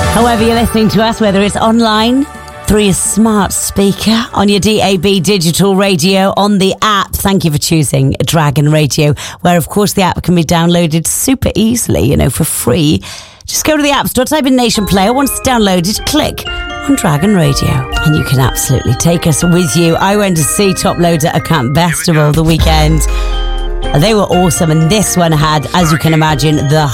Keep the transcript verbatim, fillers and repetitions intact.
However you're listening to us, whether it's online, through your smart speaker, on your D A B digital radio, on the app. Thank you for choosing Dragon Radio, where, of course, the app can be downloaded super easily, you know, for free. Just go to the App Store, type in Nation Player. Once it's downloaded, click on Dragon Radio, and you can absolutely take us with you. I went to see Top Loader at Camp Festival the weekend. They were awesome, and this one had, as you can imagine, the